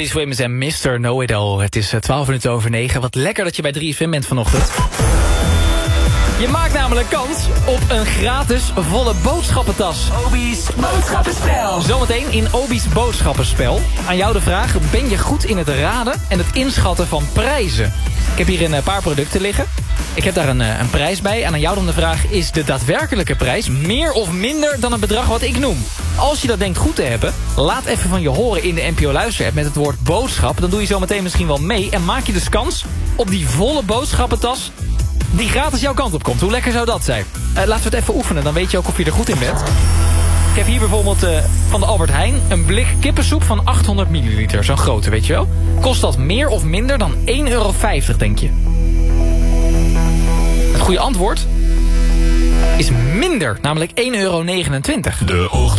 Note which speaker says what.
Speaker 1: Tony Swims en Mr. Know-It-All. Het is 9:12. Wat lekker dat je bij 3FM bent vanochtend. Je maakt namelijk kans op een gratis volle boodschappentas.
Speaker 2: Obi's boodschappenspel.
Speaker 1: Zometeen in Obi's boodschappenspel. Aan jou de vraag, ben je goed in het raden en het inschatten van prijzen? Ik heb hier een paar producten liggen. Ik heb daar een prijs bij. En aan jou dan de vraag, is de daadwerkelijke prijs meer of minder dan het bedrag wat ik noem? Als je dat denkt goed te hebben, laat even van je horen in de NPO Luister-app met het woord boodschap. Dan doe je zometeen misschien wel mee en maak je dus kans op die volle boodschappentas die gratis jouw kant op komt. Hoe lekker zou dat zijn? Laten we het even oefenen, dan weet je ook of je er goed in bent. Ik heb hier bijvoorbeeld van de Albert Heijn een blik kippensoep van 800 milliliter. Zo'n grote, weet je wel. Kost dat meer of minder dan €1,50, denk je? Het goede antwoord is minder, namelijk €1,29.